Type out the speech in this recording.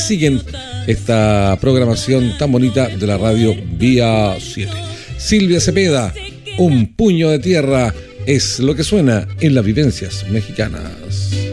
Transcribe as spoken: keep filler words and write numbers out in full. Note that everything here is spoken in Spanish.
siguen esta programación tan bonita de la radio Vía siete. Silvia Cepeda, Un puño de tierra, es lo que suena en las vivencias mexicanas.